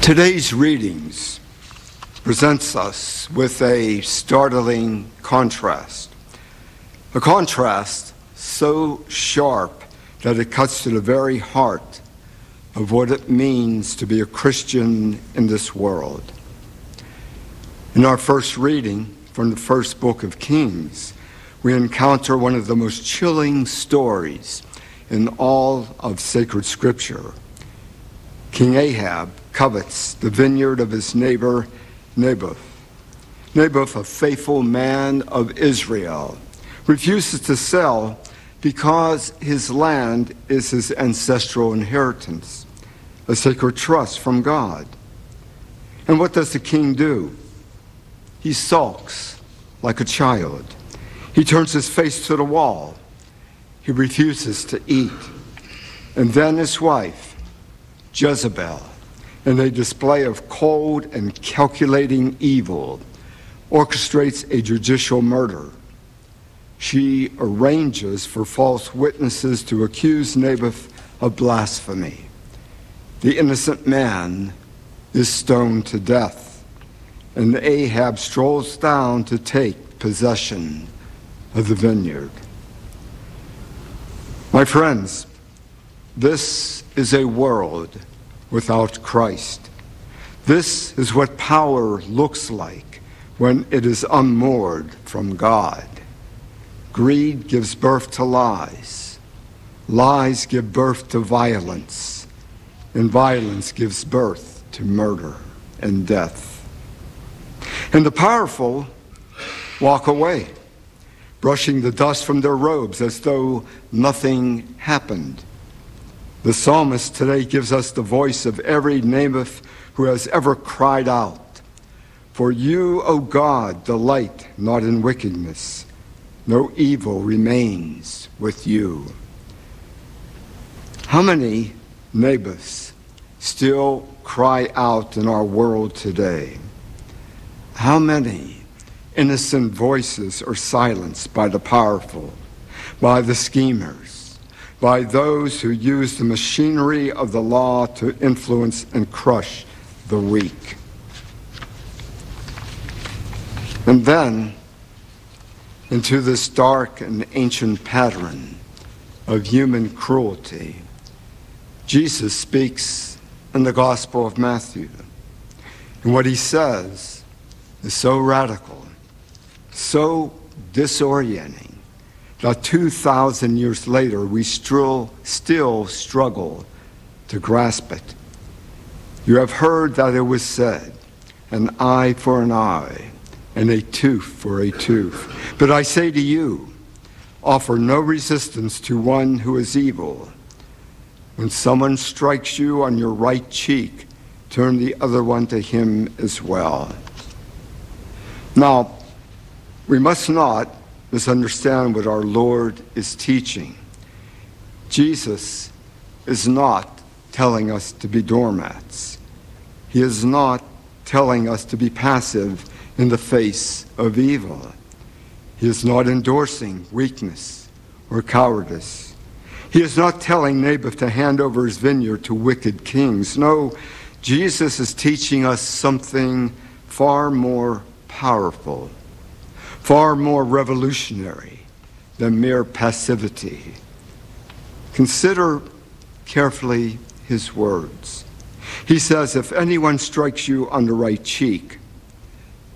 Today's readings presents us with a startling contrast. A contrast so sharp that it cuts to the very heart of what it means to be a Christian in this world. In our first reading from the first book of Kings, we encounter one of the most chilling stories in all of sacred scripture. King Ahab covets the vineyard of his neighbor Naboth. Naboth, a faithful man of Israel, refuses to sell because his land is his ancestral inheritance, a sacred trust from God. And what does the king do? He sulks like a child. He turns his face to the wall. He refuses to eat. And then his wife, Jezebel, in a display of cold and calculating evil, orchestrates a judicial murder. She arranges for false witnesses to accuse Naboth of blasphemy. The innocent man is stoned to death, and Ahab strolls down to take possession of the vineyard. My friends, this is a world without Christ. This is what power looks like when it is unmoored from God. Greed gives birth to lies. Lies give birth to violence. And violence gives birth to murder and death. And the powerful walk away, brushing the dust from their robes as though nothing happened. The psalmist today gives us the voice of every Naboth who has ever cried out, "For you, O God, delight not in wickedness. No evil remains with you." How many Naboths still cry out in our world today? How many innocent voices are silenced by the powerful, by the schemers, by those who use the machinery of the law to influence and crush the weak? And then, into this dark and ancient pattern of human cruelty, Jesus speaks in the Gospel of Matthew. And what he says is so radical, so disorienting, that 2,000 years later we still struggle to grasp it. You have heard that it was said, an eye for an eye, and a tooth for a tooth. But I say to you, offer no resistance to one who is evil. When someone strikes you on your right cheek, turn the other one to him as well. Now, we must not misunderstand what our Lord is teaching. Jesus is not telling us to be doormats. He is not telling us to be passive in the face of evil. He is not endorsing weakness or cowardice. He is not telling Naboth to hand over his vineyard to wicked kings. No, Jesus is teaching us something far more powerful, far more revolutionary than mere passivity. Consider carefully his words. He says, if anyone strikes you on the right cheek,